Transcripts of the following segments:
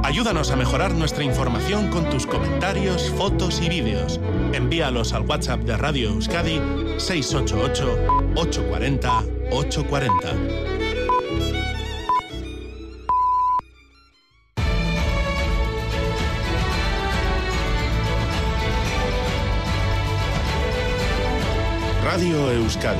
Ayúdanos a mejorar nuestra información con tus comentarios, fotos y vídeos. Envíalos al WhatsApp de Radio Euskadi 688-840-840. Radio Euskadi.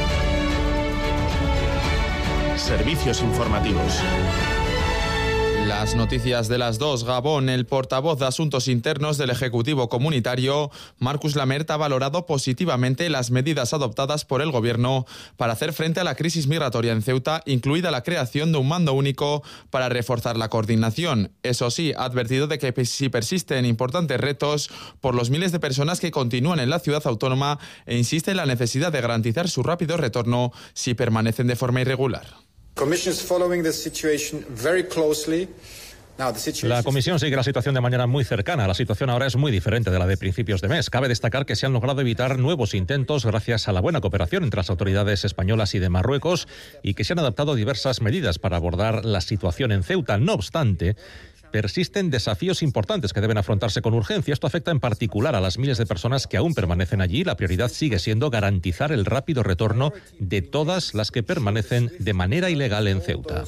Servicios informativos. Las noticias de las 2. Gabón. El portavoz de Asuntos Internos del Ejecutivo Comunitario, Marcus Lamert, ha valorado positivamente las medidas adoptadas por el Gobierno para hacer frente a la crisis migratoria en Ceuta, incluida la creación de un mando único para reforzar la coordinación. Eso sí, ha advertido de que si persisten importantes retos por los miles de personas que continúan en la ciudad autónoma e insiste en la necesidad de garantizar su rápido retorno si permanecen de forma irregular. La Comisión sigue la situación de manera muy cercana. La situación ahora es muy diferente de la de principios de mes. Cabe destacar que se han logrado evitar nuevos intentos gracias a la buena cooperación entre las autoridades españolas y de Marruecos y que se han adoptado diversas medidas para abordar la situación en Ceuta. No obstante, persisten desafíos importantes que deben afrontarse con urgencia. Esto afecta en particular a las miles de personas que aún permanecen allí. La prioridad sigue siendo garantizar el rápido retorno de todas las que permanecen de manera ilegal en Ceuta.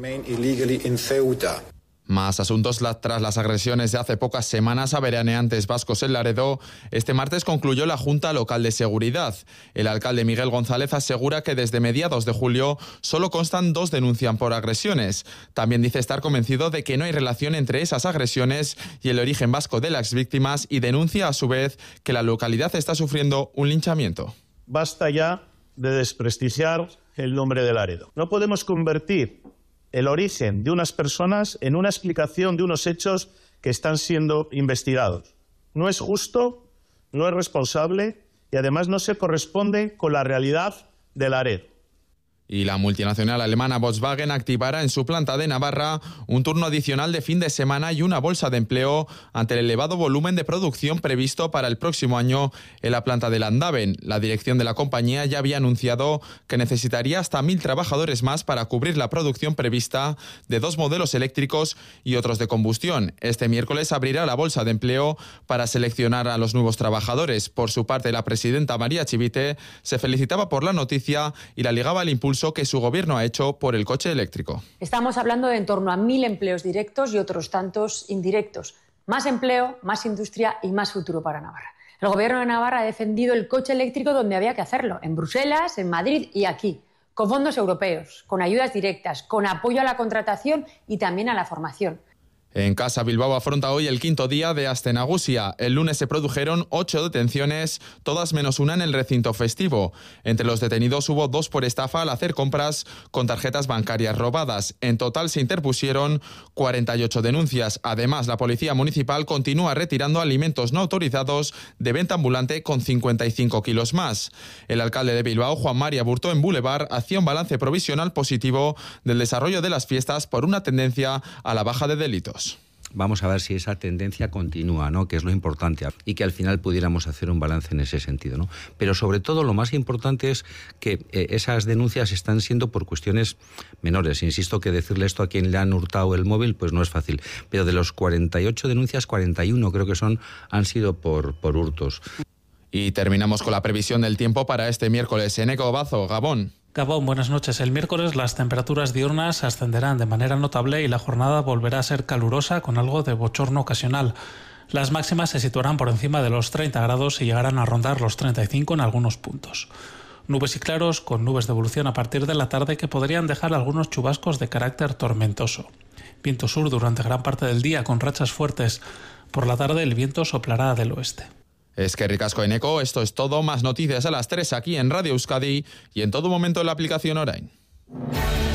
Más asuntos. Tras las agresiones de hace pocas semanas a veraneantes vascos en Laredo, este martes concluyó la Junta Local de Seguridad. El alcalde Miguel González asegura que desde mediados de julio solo constan 2 denuncias por agresiones. También dice estar convencido de que no hay relación entre esas agresiones y el origen vasco de las víctimas y denuncia a su vez que la localidad está sufriendo un linchamiento. Basta ya de desprestigiar el nombre de Laredo. No podemos convertir el origen de unas personas en una explicación de unos hechos que están siendo investigados. No es justo, no es responsable y además no se corresponde con la realidad de Laredo. Y la multinacional alemana Volkswagen activará en su planta de Navarra un turno adicional de fin de semana y una bolsa de empleo ante el elevado volumen de producción previsto para el próximo año en la planta de Landaven. La dirección de la compañía ya había anunciado que necesitaría hasta 1.000 trabajadores más para cubrir la producción prevista de 2 modelos eléctricos y otros de combustión. Este miércoles abrirá la bolsa de empleo para seleccionar a los nuevos trabajadores. Por su parte, la presidenta María Chivite se felicitaba por la noticia y la ligaba al impulso que su gobierno ha hecho por el coche eléctrico. Estamos hablando de en torno a 1.000 empleos directos y otros tantos indirectos. Más empleo, más industria y más futuro para Navarra. El gobierno de Navarra ha defendido el coche eléctrico donde había que hacerlo, en Bruselas, en Madrid y aquí, con fondos europeos, con ayudas directas, con apoyo a la contratación y también a la formación. En Casa Bilbao afronta hoy el 5.º día de Aste Nagusia. El lunes se produjeron 8 detenciones, todas menos una en el recinto festivo. Entre los detenidos hubo 2 por estafa al hacer compras con tarjetas bancarias robadas. En total se interpusieron 48 denuncias. Además, la Policía Municipal continúa retirando alimentos no autorizados de venta ambulante con 55 kilos más. El alcalde de Bilbao, Juan Mari Aburto, en Boulevard, hacía un balance provisional positivo del desarrollo de las fiestas por una tendencia a la baja de delitos. Vamos a ver si esa tendencia continúa, ¿no? Que es lo importante, y que al final pudiéramos hacer un balance en ese sentido, ¿no? Pero sobre todo lo más importante es que esas denuncias están siendo por cuestiones menores. Insisto que decirle esto a quien le han hurtado el móvil pues no es fácil, pero de los 48 denuncias, 41 creo que han sido por hurtos. Y terminamos con la previsión del tiempo para este miércoles. Eneco Bazo, Gabón. Gabón, buenas noches. El miércoles las temperaturas diurnas ascenderán de manera notable y la jornada volverá a ser calurosa con algo de bochorno ocasional. Las máximas se situarán por encima de los 30 grados y llegarán a rondar los 35 en algunos puntos. Nubes y claros con nubes de evolución a partir de la tarde que podrían dejar algunos chubascos de carácter tormentoso. Viento sur durante gran parte del día con rachas fuertes. Por la tarde el viento soplará del oeste. Eskerrik asko, Eneco. Esto es todo. Más noticias a las 3 aquí en Radio Euskadi y en todo momento en la aplicación Orain.